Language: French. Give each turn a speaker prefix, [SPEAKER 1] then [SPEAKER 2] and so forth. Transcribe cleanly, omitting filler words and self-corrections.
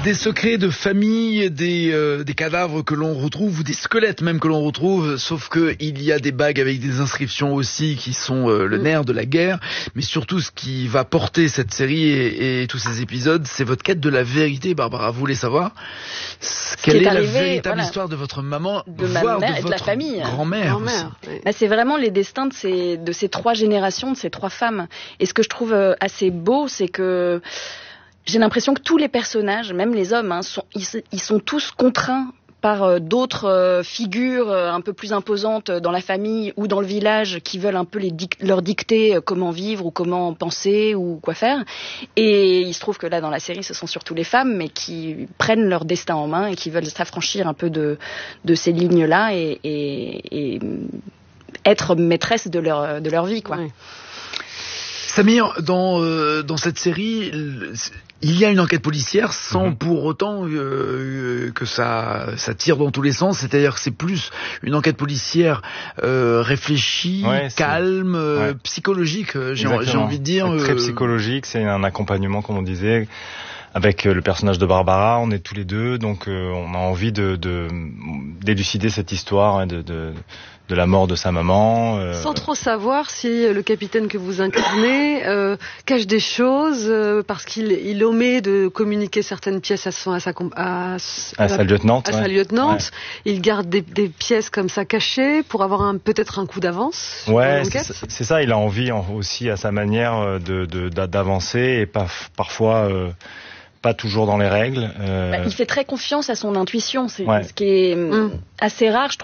[SPEAKER 1] Des secrets de famille, des cadavres que l'on retrouve, ou des squelettes même que l'on retrouve, sauf que il y a des bagues avec des inscriptions aussi qui sont le nerf de la guerre. Mais surtout, ce qui va porter cette série et tous ces épisodes, c'est votre quête de la vérité, Barbara. Vous voulez savoir quelle est la véritable histoire de votre maman, voire
[SPEAKER 2] mère
[SPEAKER 1] de
[SPEAKER 2] et de
[SPEAKER 1] votre
[SPEAKER 2] la famille.
[SPEAKER 1] grand-mère aussi.
[SPEAKER 2] Oui. C'est vraiment les destins de ces 3 générations, de ces 3 femmes. Et ce que je trouve assez beau, c'est que j'ai l'impression que tous les personnages, même les hommes, ils sont tous contraints par d'autres figures un peu plus imposantes dans la famille ou dans le village qui veulent un peu leur dicter comment vivre ou comment penser ou quoi faire. Et il se trouve que là, dans la série, ce sont surtout les femmes, mais qui prennent leur destin en main et qui veulent s'affranchir un peu de ces lignes-là et être maîtresses de leur vie, quoi.
[SPEAKER 1] Oui. Samir, dans cette série, il y a une enquête policière sans pour autant que ça tire dans tous les sens. C'est-à-dire que c'est plus une enquête policière réfléchie, calme, psychologique. J'ai envie de dire.
[SPEAKER 3] Très psychologique. C'est un accompagnement, comme on disait. Avec le personnage de Barbara, on est tous les deux, donc on a envie d'élucider cette histoire de la mort de sa maman.
[SPEAKER 4] Sans trop savoir si le capitaine que vous incarnez cache des choses parce qu'il omet de communiquer certaines pièces à sa lieutenante. Ouais. Il garde des pièces comme ça cachées pour avoir peut-être un coup d'avance.
[SPEAKER 3] Ouais, c'est ça. Il a envie aussi à sa manière d'avancer et parfois pas toujours dans les règles.
[SPEAKER 2] Il fait très confiance à son intuition, c'est ce qui est assez rare, je trouve.